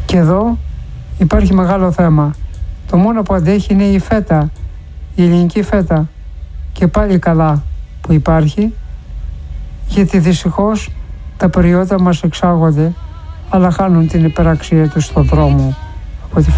Και εδώ υπάρχει μεγάλο θέμα. Το μόνο που αντέχει είναι η φέτα, η ελληνική φέτα. Και πάλι καλά που υπάρχει, γιατί δυστυχώς τα προϊόντα μας εξάγονται, αλλά χάνουν την υπεραξία τους στον δρόμο. Από τη